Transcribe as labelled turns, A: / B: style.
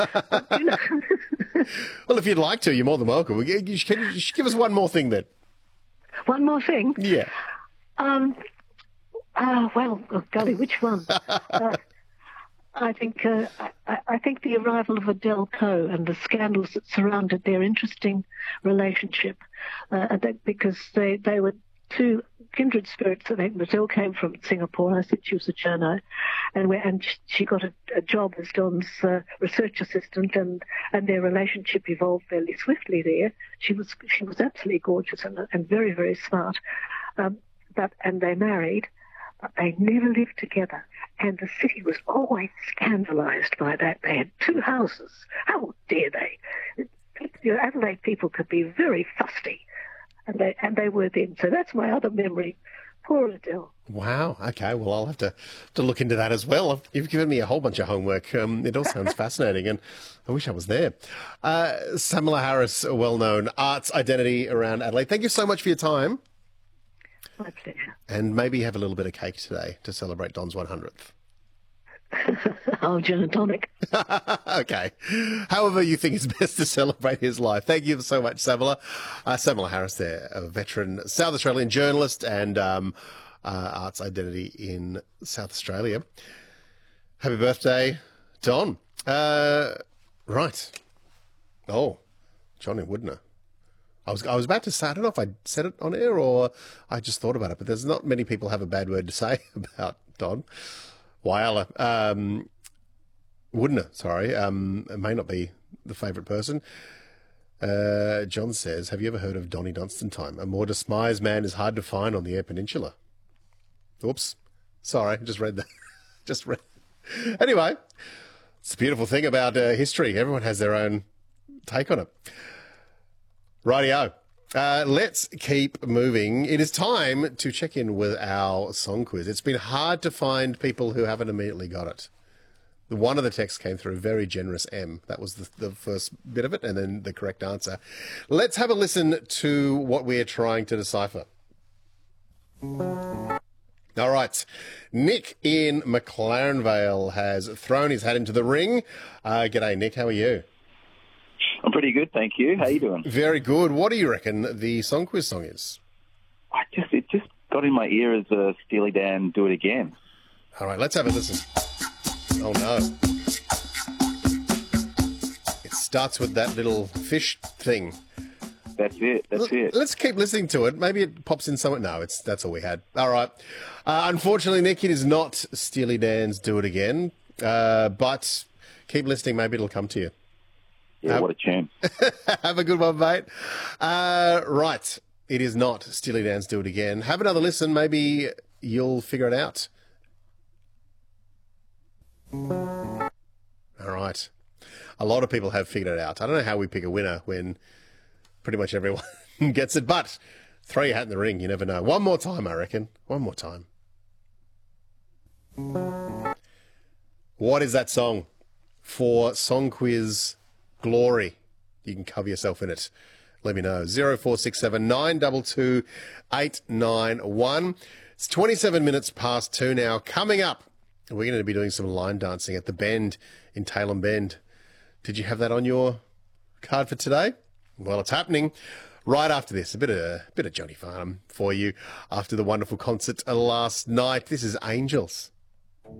A: You know,
B: Well, if you'd like to, you're more than welcome. Can you give us one more thing then?
A: one more thing.
B: Yeah.
A: Um, oh golly, which one? I think I think the arrival of Adele Coe and the scandals that surrounded their interesting relationship, because they were two kindred spirits. I think Adele came from Singapore. I think she was a journo, and she got a job as Don's research assistant, and their relationship evolved fairly swiftly there. She was absolutely gorgeous and very, very smart, and they married. They never lived together, and the city was always scandalised by that. They had two houses. How dare they? Adelaide people could be very fusty, and they were then. So that's my other memory. Poor Adele.
B: Wow. Okay. Well, I'll have to look into that as well. You've given me a whole bunch of homework. It all sounds fascinating, and I wish I was there. Samala Harris, a well-known arts identity around Adelaide. Thank you so much for your time.
A: My pleasure.
B: And maybe have a little bit of cake today to celebrate Don's 100th.
A: Oh, gin and tonic.
B: Okay. However you think is best to celebrate his life. Thank you so much, Samala. Samala Harris there, a veteran South Australian journalist and arts identity in South Australia. Happy birthday, Don. Right. Oh, Johnny Woodner. I was about to say, I don't know if I said it on air or I just thought about it, but there's not many people have a bad word to say about Don. Wyala. Woodner, sorry. It may not be the favourite person. John says, have you ever heard of Donnie Dunstan time? A more despised man is hard to find on the Eyre Peninsula. Oops. Sorry, just read that. Just read. Anyway, it's a beautiful thing about history. Everyone has their own take on it. Rightio. Let's keep moving. It is time to check in with our song quiz. It's been hard to find people who haven't immediately got it. One of the texts came through, very generous M. That was the first bit of it, and then the correct answer. Let's have a listen to what we're trying to decipher. All right. Nick in McLaren Vale has thrown his hat into the ring. G'day, Nick. How are you?
C: I'm pretty good, thank you. How you doing?
B: Very good. What do you reckon the song quiz song is?
C: It just got in my ear as Steely Dan, Do It Again.
B: All right, let's have a listen. Oh, no. It starts with that little fish thing.
C: That's it.
B: Let's keep listening to it. Maybe it pops in somewhere. No, that's all we had. All right. Unfortunately, Nick, it is not Steely Dan's Do It Again, but keep listening. Maybe it'll come to you.
C: Yeah, what a tune.
B: Have a good one, mate. Right. It is not Steely Dan's Do It Again. Have another listen. Maybe you'll figure it out. All right. A lot of people have figured it out. I don't know how we pick a winner when pretty much everyone gets it, but throw your hat in the ring. You never know. One more time, I reckon. One more time. What is that song? For Song Quiz Glory. You can cover yourself in it. Let me know. 0467 922 891. It's 27 minutes past 2 now. Coming up, we're going to be doing some line dancing at the Bend in Tailem Bend. Did you have that on your card for today? Well, it's happening right after this. A bit of Johnny Farnham for you after the wonderful concert last night. This is Angels.